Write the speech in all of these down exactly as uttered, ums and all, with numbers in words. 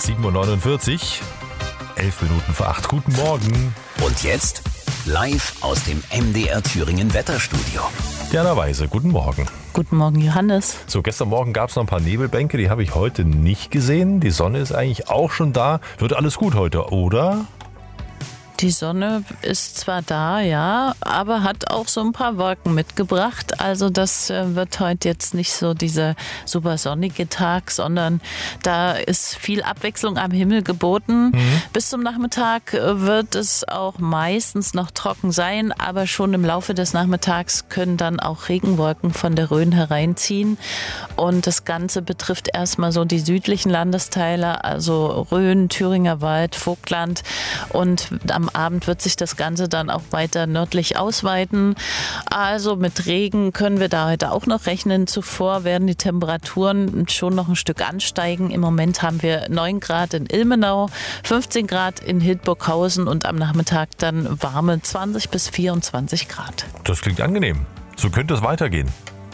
sieben Uhr neunundvierzig, elf Minuten vor acht. Guten Morgen. Und jetzt live aus dem M D R Thüringen Wetterstudio. Diana Weise, guten Morgen. Guten Morgen, Johannes. So, gestern Morgen gab es noch ein paar Nebelbänke, die habe ich heute nicht gesehen. Die Sonne ist eigentlich auch schon da. Wird alles gut heute, oder? Die Sonne ist zwar da, ja, aber hat auch so ein paar Wolken mitgebracht. Also das wird heute jetzt nicht so dieser super sonnige Tag, sondern da ist viel Abwechslung am Himmel geboten. Mhm. Bis zum Nachmittag wird es auch meistens noch trocken sein, aber schon im Laufe des Nachmittags können dann auch Regenwolken von der Rhön hereinziehen. Und das Ganze betrifft erstmal so die südlichen Landesteile, also Rhön, Thüringer Wald, Vogtland, und am Am Abend wird sich das Ganze dann auch weiter nördlich ausweiten. Also mit Regen können wir da heute auch noch rechnen. Zuvor werden die Temperaturen schon noch ein Stück ansteigen. Im Moment haben wir neun Grad in Ilmenau, fünfzehn Grad in Hildburghausen und am Nachmittag dann warme zwanzig bis vierundzwanzig Grad. Das klingt angenehm. So könnte es weitergehen.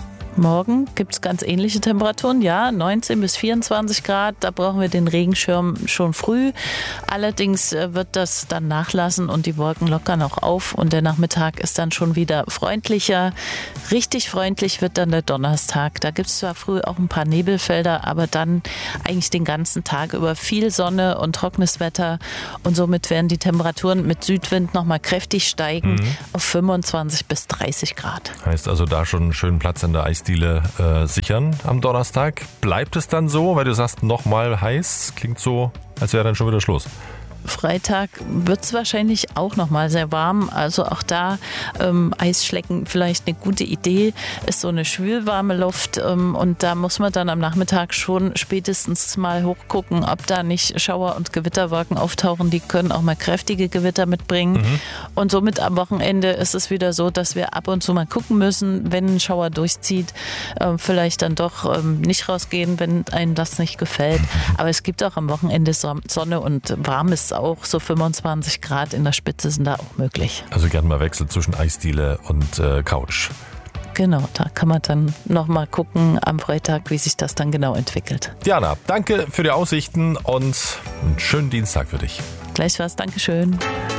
Morgen gibt es ganz ähnliche Temperaturen, ja, neunzehn bis vierundzwanzig Grad. Da brauchen wir den Regenschirm schon früh. Allerdings wird das dann nachlassen und die Wolken lockern auch auf. Und der Nachmittag ist dann schon wieder freundlicher. Richtig freundlich wird dann der Donnerstag. Da gibt es zwar früh auch ein paar Nebelfelder, aber dann eigentlich den ganzen Tag über viel Sonne und trockenes Wetter. Und somit werden die Temperaturen mit Südwind nochmal kräftig steigen mhm. auf fünfundzwanzig bis dreißig Grad. Heißt also da schon einen schönen Platz in der Eis Eisdiele äh, sichern am Donnerstag. Bleibt es dann so, weil du sagst, nochmal heiß? Klingt so, als wäre dann schon wieder Schluss. Freitag wird es wahrscheinlich auch noch mal sehr warm. Also auch da ähm, Eisschlecken vielleicht eine gute Idee. Ist so eine schwülwarme Luft ähm, und da muss man dann am Nachmittag schon spätestens mal hochgucken, ob da nicht Schauer- und Gewitterwolken auftauchen. Die können auch mal kräftige Gewitter mitbringen. Mhm. Und somit am Wochenende ist es wieder so, dass wir ab und zu mal gucken müssen, wenn ein Schauer durchzieht, äh, vielleicht dann doch ähm, nicht rausgehen, wenn einem das nicht gefällt. Aber es gibt auch am Wochenende Sonne und warmes auch, so fünfundzwanzig Grad in der Spitze sind da auch möglich. Also gerne mal wechseln zwischen Eisdiele und äh, Couch. Genau, da kann man dann nochmal gucken am Freitag, wie sich das dann genau entwickelt. Diana, danke für die Aussichten und einen schönen Dienstag für dich. Gleichfalls, Dankeschön.